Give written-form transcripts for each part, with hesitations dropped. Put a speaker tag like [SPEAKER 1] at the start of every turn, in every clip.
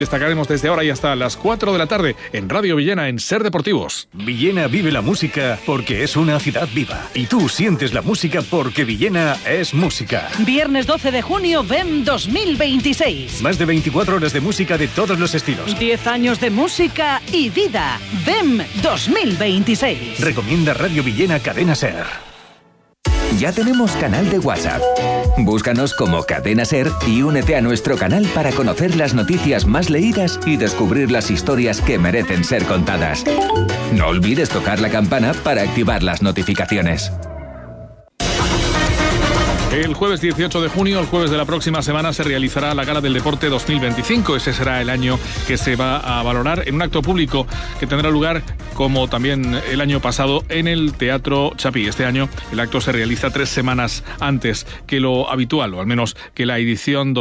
[SPEAKER 1] Destacaremos desde ahora y hasta las 4 de la tarde en Radio Villena en Ser Deportivos.
[SPEAKER 2] Villena vive la música porque es una ciudad viva. Y tú sientes la música porque Villena es música.
[SPEAKER 3] Viernes 12 de junio, VEM 2026.
[SPEAKER 2] Más de 24 horas de música de todos los estilos.
[SPEAKER 3] 10 años de música y vida. VEM 2026.
[SPEAKER 2] Recomienda Radio Villena Cadena Ser.
[SPEAKER 4] Ya tenemos canal de WhatsApp. Búscanos como Cadena Ser y únete a nuestro canal para conocer las noticias más leídas y descubrir las historias que merecen ser contadas. No olvides tocar la campana para activar las notificaciones.
[SPEAKER 1] El jueves 18 de junio, el jueves de la próxima semana, se realizará la Gala del Deporte 2025. Ese será el año que se va a valorar en un acto público que tendrá lugar, como también el año pasado, en el Teatro Chapí. Este año el acto se realiza 3 semanas antes que lo habitual, o al menos que la edición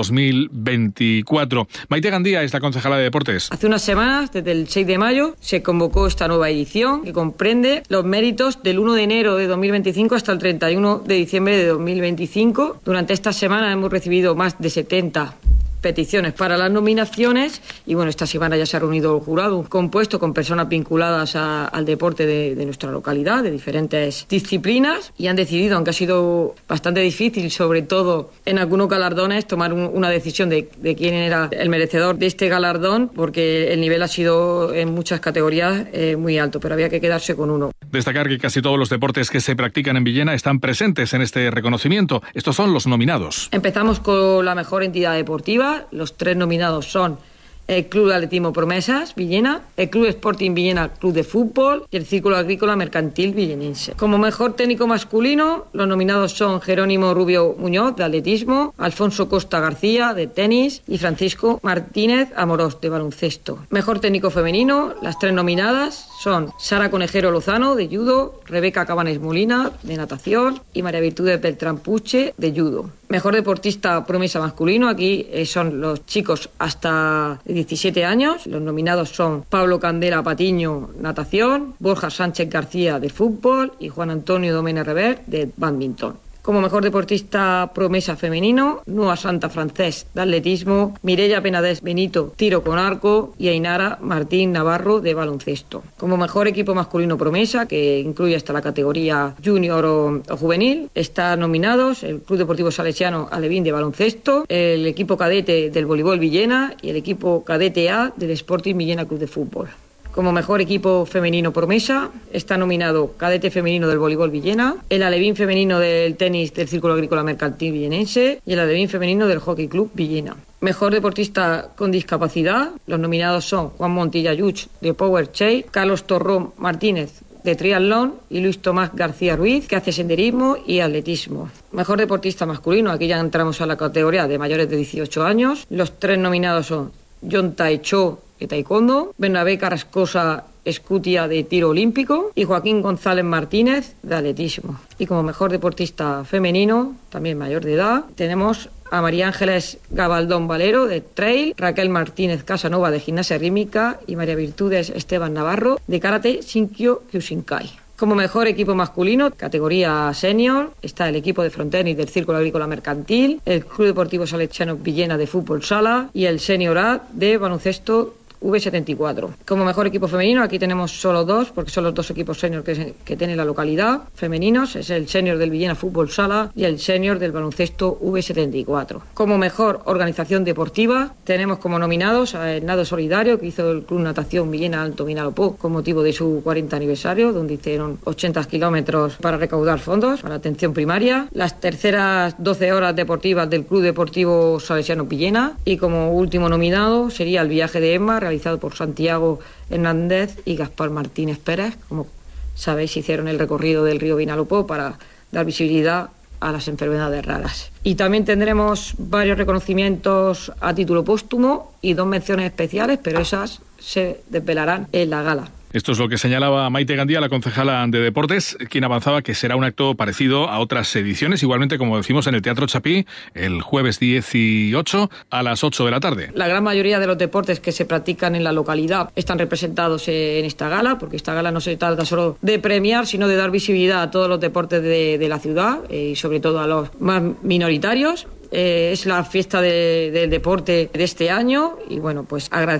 [SPEAKER 1] 2024. Maite Gandía es la concejala de Deportes.
[SPEAKER 5] Hace unas semanas, desde el 6 de mayo, se convocó esta nueva edición que comprende los méritos del 1 de enero de 2025 hasta el 31 de diciembre de 2025. Durante esta semana hemos recibido más de 70 peticiones para las nominaciones y bueno, esta semana ya se ha reunido el jurado compuesto con personas vinculadas al deporte de nuestra localidad, de diferentes disciplinas, y han decidido, aunque ha sido bastante difícil, sobre todo en algunos galardones, tomar una decisión de quién era el merecedor de este galardón, porque el nivel ha sido en muchas categorías muy alto, pero había que quedarse con uno.
[SPEAKER 1] Destacar que casi todos los deportes que se practican en Villena están presentes en este reconocimiento. Estos son los nominados.
[SPEAKER 5] Empezamos con la mejor entidad deportiva. Los 3 nominados son el Club de Atletismo Promesas Villena, el Club Sporting Villena Club de Fútbol y el Círculo Agrícola Mercantil Villenense. Como mejor técnico masculino, los nominados son Jerónimo Rubio Muñoz, de atletismo, Alfonso Costa García, de tenis, y Francisco Martínez Amorós, de baloncesto. Mejor técnico femenino, las 3 nominadas son Sara Conejero Lozano, de judo, Rebeca Cabanes Molina, de natación, y María Virtudes Beltrán Puche, de judo. Mejor deportista promesa masculino, aquí son los chicos hasta 17 años. Los nominados son Pablo Candela Patiño, natación, Borja Sánchez García, de fútbol, y Juan Antonio Domene Revert, de bádminton. Como mejor deportista promesa femenino, Noa Santa Francés, de atletismo, Mireia Penades Benito, tiro con arco, y Ainara Martín Navarro, de baloncesto. Como mejor equipo masculino promesa, que incluye hasta la categoría junior o juvenil, están nominados el Club Deportivo Salesiano Alevín, de baloncesto, el equipo cadete del voleibol Villena y el equipo cadete A del Sporting Villena Club de Fútbol. Como mejor equipo femenino promesa está nominado Cadete Femenino del Voleibol Villena, el Alevín Femenino del Tenis del Círculo Agrícola Mercantil Villenense y el Alevín Femenino del Hockey Club Villena. Mejor deportista con discapacidad, los nominados son Juan Montilla Yuch, de Power Chair, Carlos Torrón Martínez, de triatlón, y Luis Tomás García Ruiz, que hace senderismo y atletismo. Mejor deportista masculino, aquí ya entramos a la categoría de mayores de 18 años. Los 3 nominados son John Taecho, de taekwondo, Bernabé Carrascosa Escutia, de tiro olímpico, y Joaquín González Martínez, de atletismo. Y como mejor deportista femenino, también mayor de edad, tenemos a María Ángeles Gabaldón Valero, de trail, Raquel Martínez Casanova, de gimnasia rítmica, y María Virtudes Esteban Navarro, de karate Shinkyo Kyushinkai. Como mejor equipo masculino, categoría senior, está el equipo de frontenis del Círculo Agrícola Mercantil, el Club Deportivo Salesiano Villena de fútbol sala y el Senior A de baloncesto V74. Como mejor equipo femenino, aquí tenemos solo 2, porque son los 2 equipos senior que tiene la localidad, femeninos, es el senior del Villena Fútbol Sala y el senior del baloncesto V74. Como mejor organización deportiva, tenemos como nominados el nado solidario que hizo el Club Natación Villena Alto Vinalopó con motivo de su 40 aniversario, donde hicieron 80 kilómetros para recaudar fondos para atención primaria, las terceras 12 horas deportivas del Club Deportivo Salesiano Villena, y como último nominado sería el viaje de Emma, realizado por Santiago Hernández y Gaspar Martínez Pérez. Como sabéis, hicieron el recorrido del río Vinalopó para dar visibilidad a las enfermedades raras. Y también tendremos varios reconocimientos a título póstumo y 2 menciones especiales, pero esas se desvelarán en la gala.
[SPEAKER 1] Esto es lo que señalaba Maite Gandía, la concejala de Deportes, quien avanzaba que será un acto parecido a otras ediciones, igualmente como decimos en el Teatro Chapí, el jueves 18 a las 8 de la tarde.
[SPEAKER 5] La gran mayoría de los deportes que se practican en la localidad están representados en esta gala, porque esta gala no se trata solo de premiar, sino de dar visibilidad a todos los deportes de la ciudad y sobre todo a los más minoritarios. es la fiesta del deporte de este año y bueno, pues agradecer